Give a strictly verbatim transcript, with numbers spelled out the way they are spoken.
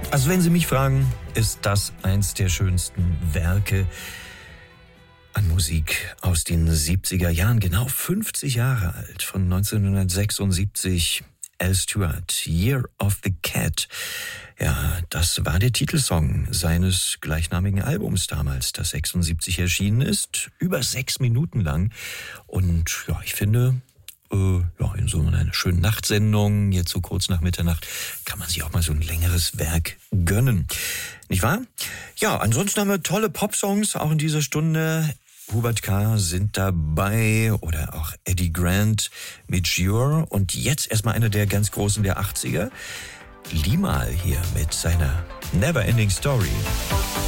Also wenn Sie mich fragen, ist das eins der schönsten Werke an Musik aus den siebziger Jahren, genau fünfzig Jahre alt, von neunzehnhundertsechsundsiebzig. Al Stewart, Year of the Cat. Ja, das war der Titelsong seines gleichnamigen Albums damals, das sechsundsiebzig erschienen ist, über sechs Minuten lang. Und ja, ich finde, äh, ja, in so einer schönen Nachtsendung, jetzt so kurz nach Mitternacht, kann man sich auch mal so ein längeres Werk gönnen. Nicht wahr? Ja, ansonsten haben wir tolle Popsongs, auch in dieser Stunde. Hubert K. sind dabei oder auch Eddie Grant mit Jure. Und jetzt erstmal einer der ganz Großen der achtziger. Limahl hier mit seiner Never Ending Story.